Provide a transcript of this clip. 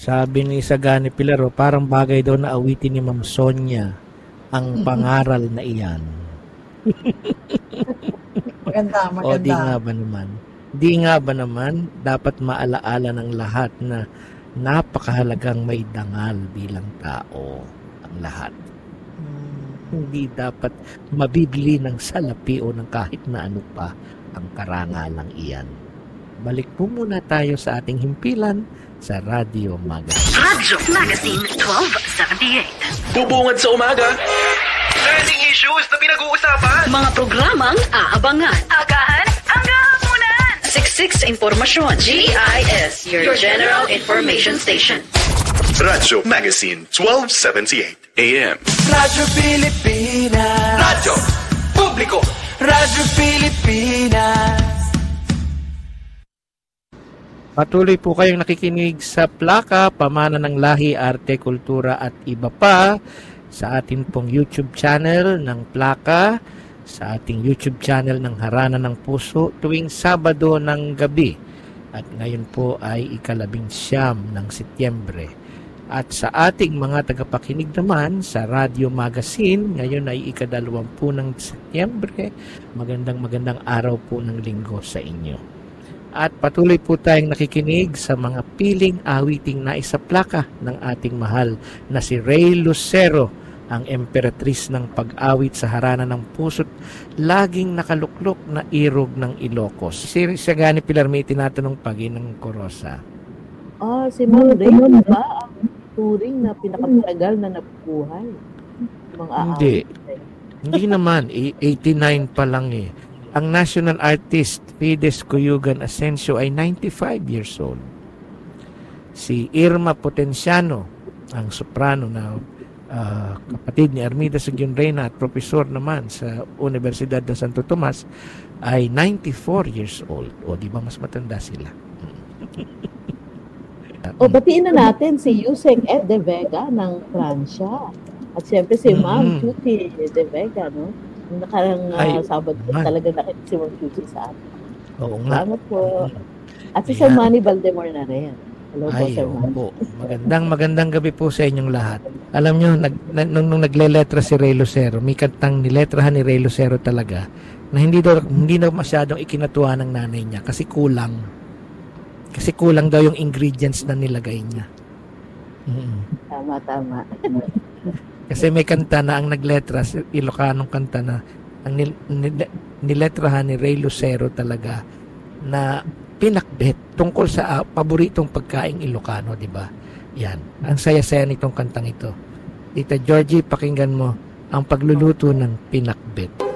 Sabi ni Sagani Pilaro, parang bagay daw na awitin ni Ma'am Sonia ang pangaral na iyan. Maganda, O di maganda. nga ba naman? Di nga ba naman dapat maalaala ng lahat na napakahalagang may dangal bilang tao ang lahat. Hindi dapat mabibili ng salapi o ng kahit na ano pa ang karangalang iyan. Balik po muna tayo sa ating himpilan sa Radio Magazine. Radyo Magazine 1278. Bubungad sa umaga. Trending issues na pinag-uusapan. Mga programang aabangan. Agahan hanggang hapunan. Siksik sa impormasyon. GIS, your General Information Station. Radyo Magazine 1278 AM. Radyo Pilipinas. Radyo Publiko. Radyo Pilipinas. Patuloy po kayong nakikinig sa Plaka, Pamana ng Lahi, Arte, Kultura at iba pa sa ating pong YouTube channel ng Plaka, sa ating YouTube channel ng Harana ng Puso tuwing Sabado ng gabi. At ngayon po ay ika-19 ng Setyembre. At sa ating mga tagapakinig naman sa Radio Magazine, ngayon ay ika-20 ng Setyembre. Magandang araw po ng linggo sa inyo. At patuloy po tayong nakikinig sa mga piling awiting naisaplaka ng ating mahal na si Ray Lucero, ang emperatriz ng pag-awit sa Harana ng Puso't laging nakaluklok na irog ng Ilocos. Si Sagani Pilar may tinatanong Paginang Corosa. Si Ma'am Ray ba ang turing na pinakatagal na nabubuhay? Hindi naman. 89 pa lang eh. Ang national artist Fides Cuyugan Asensio ay 95 years old. Si Irma Potenciano, ang soprano na kapatid ni Armida Sugyun Reyna at profesor naman sa Universidad de Santo Tomas, ay 94 years old. O di ba mas matanda sila? Batiin na natin si Yusek Ed de Vega ng Pransya. At siyempre si Ma'am Chuti de Vega, no? Yung nakarang Sabado talaga nakita si Ma'am Chuti sa atin. Oo nga. Salamat po. At si Sir Manny Valdemar na rin. Hello po, Sir Manny. Po. Magandang gabi po sa inyong lahat. Alam nyo, nung nagle-letra si Ray Lucero, may kantang niletrahan ni Ray Lucero talaga na hindi daw masyadong ikinatuwa ng nanay niya kasi kulang. Kasi kulang daw yung ingredients na nilagay niya. Tama. Kasi may kanta na ang nagletra, Ilocanong kanta na ang niletrahan ni Ray Lucero talaga na pinakbet tungkol sa paboritong pagkaing Ilocano, di ba? Yan. Ang saya-saya nitong kantang ito. Tita Georgie, pakinggan mo ang pagluluto ng pinakbet.